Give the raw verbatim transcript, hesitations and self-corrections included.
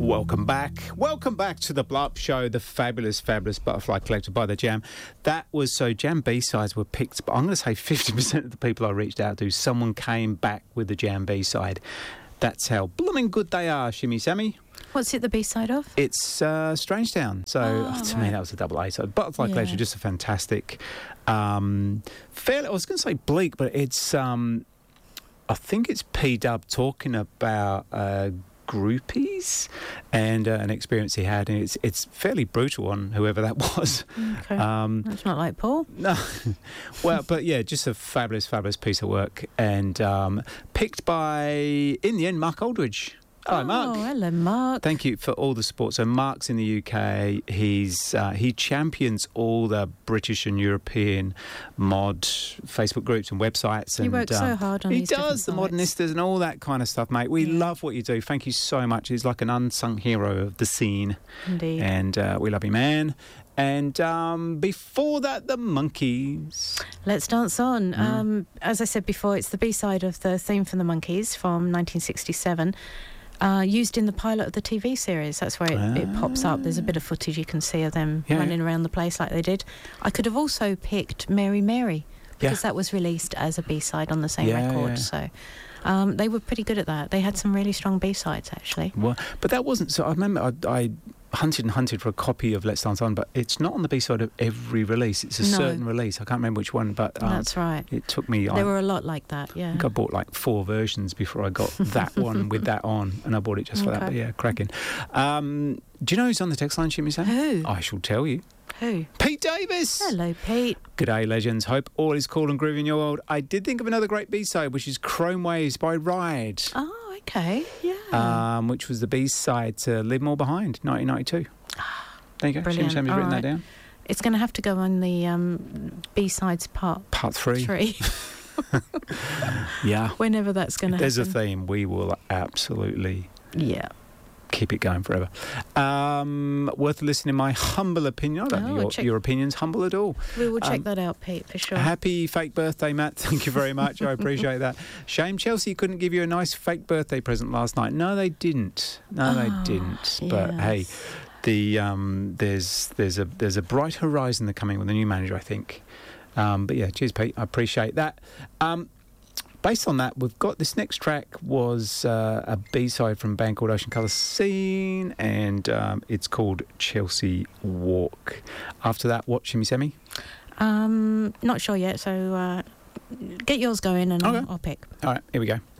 Welcome back. Welcome back to the Blup Show, the fabulous, fabulous Butterfly Collector by The Jam. That was, so Jam B-sides were picked, but I'm going to say fifty percent of the people I reached out to, someone came back with the Jam B-side. That's how blooming good they are, Shimmy Sammy. What's it the B-side of? It's uh, Strange Town. So oh, to right. me, that was a double A. So Butterfly yeah. Collector, just a fantastic, um, fairly, I was going to say bleak, but it's, um, I think it's P-Dub talking about uh, groupies and uh, an experience he had, and it's it's fairly brutal on whoever that was. Okay. Um, That's not like Paul. No, well, but yeah, just a fabulous, fabulous piece of work, and um, picked by, in the end, Mark Aldridge. Hello, oh, Mark. hello, Mark. Thank you for all the support. So Mark's in the U K. He's uh, he champions all the British and European mod Facebook groups and websites. He and, works um, so hard on he these does, the different sites. Modernistas and all that kind of stuff, mate. We Yeah. love what you do. Thank you so much. He's like an unsung hero of the scene. Indeed. And uh, we love you, man. And um, before that, the Monkeys. Let's Dance On. Mm. Um, as I said before, it's the B-side of the theme from the Monkeys from nineteen sixty-seven. Uh, used in the pilot of the T V series. That's where it, Ah. it pops up. There's a bit of footage you can see of them Yeah, running yeah. around the place like they did. I could have also picked Mary Mary because Yeah. that was released as a B-side on the same Yeah, record. yeah. So um, they were pretty good at that. They had some really strong B-sides, actually. Well, but that wasn't. So I remember I, I hunted and hunted for a copy of Let's Dance On, but it's not on the B-side of every release. It's a No. certain release. I can't remember which one, but um, That's right. it took me. There I, were a lot like that, I yeah. think I bought like four versions before I got that one with that on, and I bought it just for that. Okay. But yeah, cracking. Um, do you know who's on the text line, Shimmy Sam? Who? I shall tell you. Who? Pete Davis. Hello, Pete. G'day, legends. Hope all is cool and groovy in your world. I did think of another great B-side, which is Chrome Waves by Ride, Oh, okay. Yeah. um, which was the B-side to Leave 'Em All Behind, nineteen ninety-two. There you go. Brilliant. Shimmy Sam's All written right. that down. It's going to have to go on the um, B-sides part Part three. three, Yeah. whenever that's going to If happen. there's a theme, we will absolutely Yeah. keep it going forever. Um, worth listening, my humble opinion. I don't Oh, think your, check- your opinion's humble at all. We will check Um, that out, Pete, for sure. Happy fake birthday, Matt. Thank you very much. I appreciate that. Shame Chelsea couldn't give you a nice fake birthday present last night. No, they didn't. No, Oh, they didn't. But yes. hey, the um, there's there's a there's a bright horizon that's coming with the new manager, I think. Um, but yeah, cheers, Pete. I appreciate that. Um, Based on that, we've got this next track was uh, a B-side from a band called Ocean Colour Scene, and um, it's called Chelsea Walk. After that, what, Shimmy Sammy? Um, not sure yet, so uh, get yours going and Okay. I'll, I'll pick. All right, here we go.